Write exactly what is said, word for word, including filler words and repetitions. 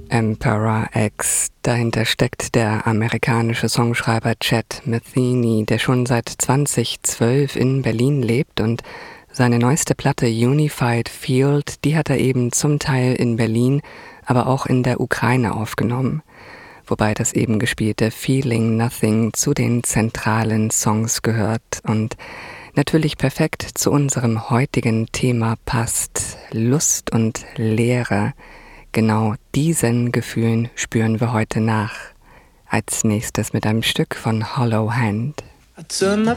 Emperor X. Dahinter steckt der amerikanische Songschreiber Chet Metheny, der schon seit zweitausendzwölf in Berlin lebt, und seine neueste Platte Unified Field, die hat er eben zum Teil in Berlin, aber auch in der Ukraine aufgenommen. Wobei das eben gespielte Feeling Nothing zu den zentralen Songs gehört und natürlich perfekt zu unserem heutigen Thema passt: Lust und Leere. Genau diesen Gefühlen spüren wir heute nach. Als nächstes mit einem Stück von Hollow Hand. I turn my